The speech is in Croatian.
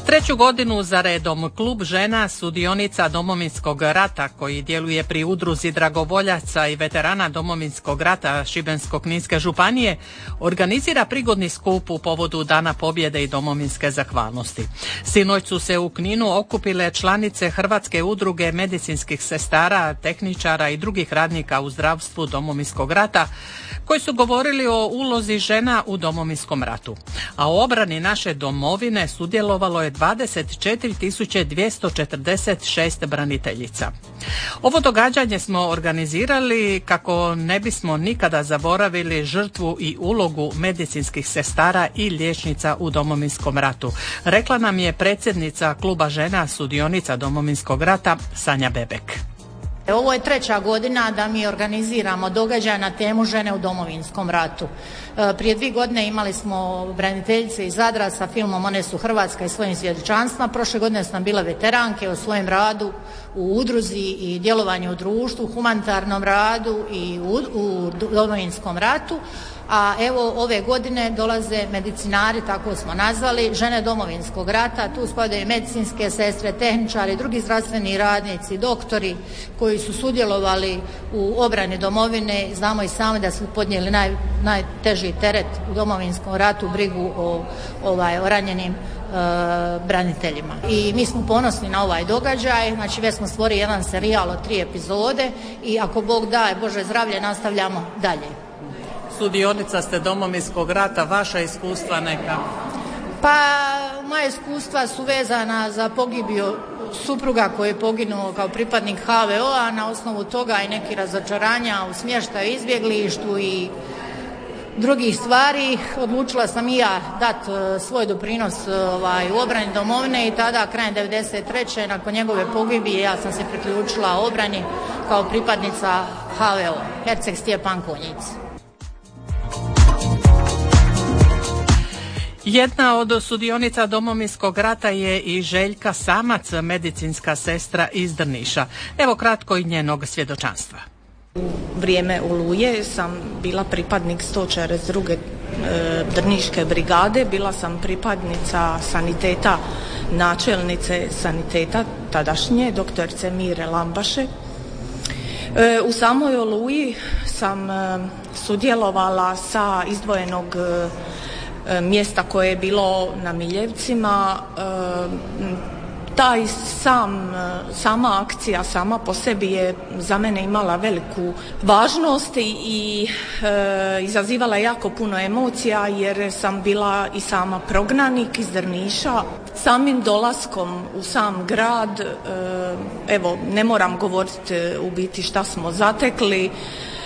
Treću godinu za redom Klub žena sudionica Domovinskog rata koji djeluje pri udruzi dragovoljaca i veterana Domovinskog rata Šibensko-kninske županije organizira prigodni skup u povodu Dana pobjede i domovinske zahvalnosti. Sinoć su se u Kninu okupile članice Hrvatske udruge medicinskih sestara, tehničara i drugih radnika u zdravstvu Domovinskog rata koji su govorili o ulozi žena u Domovinskom ratu. A u obrani naše domovine sudjelovalo je 24.246 braniteljica. Ovo događanje smo organizirali kako ne bismo nikada zaboravili žrtvu i ulogu medicinskih sestara i liječnica u Domovinskom ratu, rekla nam je predsjednica Kluba žena sudionica Domovinskog rata Sanja Bebek. Ovo je treća godina da mi organiziramo događaj na temu žene u Domovinskom ratu. Prije 2 godine imali smo braniteljice iz Zadra sa filmom One su Hrvatska i svojim svjedočanstvima. Prošle godine su nam bile veteranke o svojem radu u udruzi i djelovanju u društvu, humanitarnom radu i u Domovinskom ratu. A evo ove godine dolaze medicinari, tako smo nazvali, žene Domovinskog rata. Tu spadaju medicinske sestre, tehničari, drugi zdravstveni radnici, doktori koji su sudjelovali u obrani domovine. Znamo i sami da su podnijeli najteži teret u Domovinskom ratu, brigu o ranjenim braniteljima. I mi smo ponosni na ovaj događaj, znači već smo stvorili jedan serijal od 3 epizode i ako Bog daje Bože zdravlje nastavljamo dalje. Sudionica ste Domovinskog rata, vaša iskustva neka? Pa moja iskustva su vezana za pogibio supruga koji je poginuo kao pripadnik HVO-a, na osnovu toga i neki razočaranja u smještaju, izbjeglištu i drugih stvari. Odlučila sam i ja dati svoj doprinos u obrani domovine i tada krajem 93. nakon njegove pogibije ja sam se priključila obrani kao pripadnica HVO, Herceg Stjepan Konjic. Jedna od sudionica Domovinskog rata je i Željka Samac, medicinska sestra iz Drniša. Evo kratko i njenog svjedočanstva. U vrijeme Oluje sam bila pripadnik 142. Drniške brigade, bila sam pripadnica saniteta, načelnice saniteta tadašnje, doktorice Mire Lambaše. U samoj Oluji sam sudjelovala sa izdvojenog mjesta koje je bilo na Miljevcima. Taj sama akcija sama po sebi je za mene imala veliku važnost i izazivala jako puno emocija jer sam bila i sama prognanik iz Drniša. Samim dolaskom u sam grad, evo ne moram govoriti u biti šta smo zatekli,